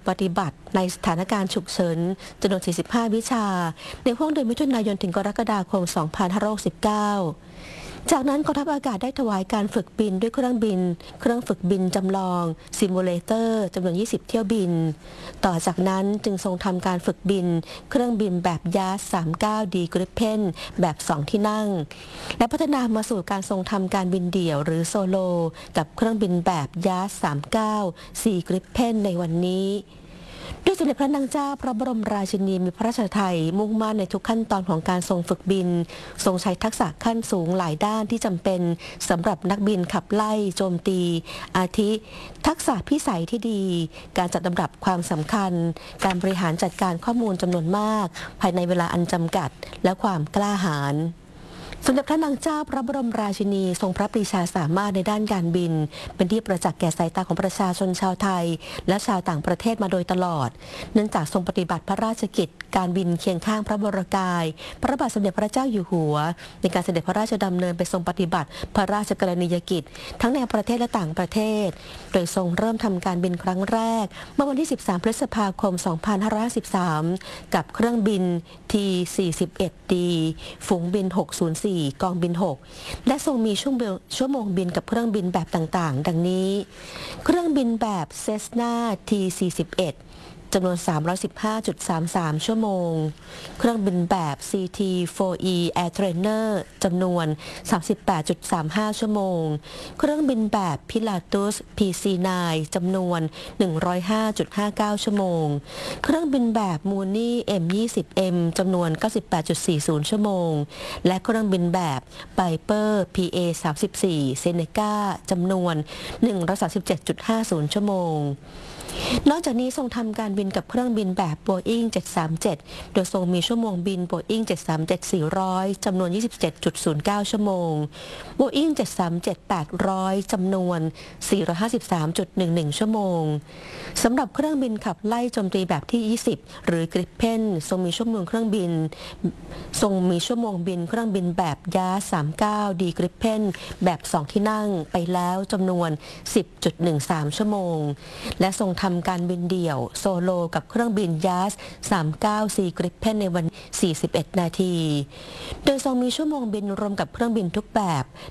ปฏิบัติในสถานการณ์ฉุกเฉินจำนวน 45 วิชาในห่วงเดือนมิถุนายนถึงกรกฎาคม 2569 จากนั้นกองทัพอากาศได้ถวายการฝึกบินด้วยเครื่องฝึกบินจำลองซิมูเลเตอร์จำนวน 20 เที่ยวบินต่อจากนั้นจึงทรงทำการฝึกบินเครื่องบินแบบยาส 39D Gripen แบบ 2 ที่นั่งและพัฒนามาสู่การทรงทำการบินเดี่ยวหรือโซโลกับเครื่องบินแบบยาส 39C Gripen ในวันนี้ด้วยสมเด็จพระนางเจ้าพระบรมราชินีมีพระราชทัยมุ่งมั่นในทุกขั้นตอนของการทรงฝึกบินทรงใช้ทักษะขั้นสูงหลายด้านที่จำเป็นสำหรับนักบินขับไล่โจมตีอาทิทักษะพิสัยที่ดีการจัดลำดับความสำคัญการบริหารจัดการข้อมูลจำนวนมากภายในเวลาอันจำกัดและความกล้าหาญสมเด็จพระนางเจ้าพระบรมราชินีทรงพระปรีชาสามารถในด้านการบินเป็นที่ประจักษ์แก่สายตาของประชาชนชาวไทยและชาวต่างประเทศมาโดยตลอดเนื่องจากทรงปฏิบัติพระราชกิจการบินเคียงข้างพระวรกายพระบาทสมเด็จพระเจ้าอยู่หัวในการเสด็จพระราชดำเนินไปทรงปฏิบัติพระราชกรณียกิจทั้งในประเทศและต่างประเทศโดยทรงเริ่มทำการบินครั้งแรกเมื่อวันที่ 13 พฤษภาคม 2553 กับเครื่องบิน T-41D ฝูงบิน 604 กองบิน 6 และทรงมีชั่วโมงบินกับเครื่องบินแบบต่างๆดังนี้เครื่องบินแบบ Cessna T-41จำนวน 315.33 ชั่วโมงเครื่องบินแบบ CT-4E Air Trainer จำนวน 38.35 ชั่วโมงเครื่องบินแบบ Pilatus PC-9 จำนวน 105.59 ชั่วโมงเครื่องบินแบบ Mooney M20M จำนวน 98.40 ชั่วโมงและเครื่องบินแบบ Piper PA-34 Seneca จำนวน 137.50 ชั่วโมงนอกจากนี้ทรงทำการบินกับเครื่องบินแบบ Boeing 737 โดยทรงมีชั่วโมงบิน Boeing 737-400 จำนวน 27.09 ชั่วโมง Boeing 737-800 จำนวน 453.11 ชั่วโมงสำหรับเครื่องบินขับไล่โจมตีแบบที่ 20 หรือ Gripen ทรงมีชั่วโมงบินเครื่องบินเครื่องบินแบบยาส 39D Gripen แบบ 2 ที่นั่งไปแล้วจำนวน 10.13 ชั่วโมงและทรงทำการบินเดี่ยวโซโลกับเครื่องบินยาส 39C Gripen ในวัน 41 นาทีโดยทรงมีชั่วโมงบินรวมกับเครื่องบินทุกแบบ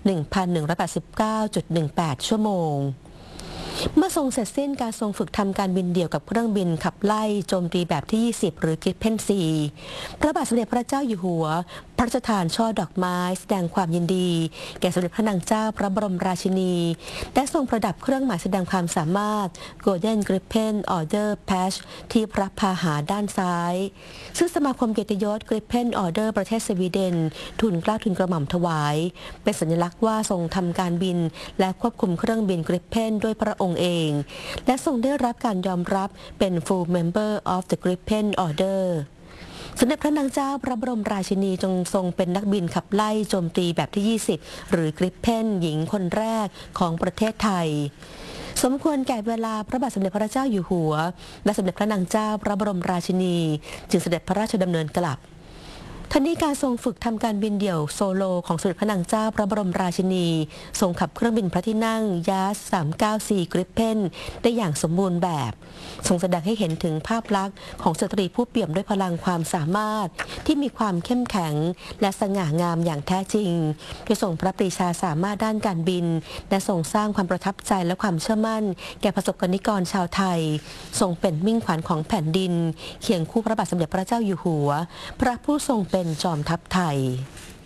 1,189.18 ชั่วโมงเมื่อทรงเสร็จสิ้นการทรงฝึกทำการบินเดี่ยวกับเครื่องบินขับไล่โจมตีแบบที่ 20 หรือ Gripen C พระบาทสมเด็จพระเจ้าอยู่หัวพระราชทานช่อดอกไม้แสดงความยินดีแก่สมเด็จพระนางเจ้าพระบรมราชินีและทรงประดับเครื่องหมายแสดงความสามารถ Golden Gripen Order Patch ที่พระพาหาด้านซ้ายซึ่งสมาคมเกียรติยศ Gripen Order ประเทศสวีเดนทูลเกล้าทูลกระหม่อมถวายเป็นสัญลักษณ์ว่าทรงทำการบินและควบคุมเครื่องบิน Gripen ด้วยพระองค์เองและทรงได้รับการยอมรับเป็น Full Member of the Gripen Orderสมเด็จพระนางเจ้าพระบรมราชินีทรงเป็นนักบินขับไล่โจมตีแบบที่ 20 หรือ Gripen หญิงคนแรกของประเทศไทยสมควรแก่เวลาพระบาทสมเด็จพระเจ้าอยู่หัวและสมเด็จพระนางเจ้าพระบรมราชินีจึงเสด็จพระราชดำเนินกลับทั้งนี้การทรงฝึกทำการบินเดี่ยวโซโลของสมเด็จพระนางเจ้าพระบรมราชินีทรงขับเครื่องบินพระที่นั่งยาส 39C Gripen ได้อย่างสมบูรณ์แบบทรงแสดงให้เห็นถึงภาพลักษณ์ของสตรีผู้เปี่ยมด้วยพลังความสามารถที่มีความเข้มแข็งและสง่างามอย่างแท้จริงโดยทรงพระปรีชาสามารถด้านการบินและทรงสร้างความประทับใจและความเชื่อมั่นแก่ประสบกนิกรชาวไทยทรงเป็นมิ่งขวัญของแผ่นดินเคียงคู่พระบาทสมเด็จพระเจ้าอยู่หัวพระผู้ทรงเป็นจอมทัพไทย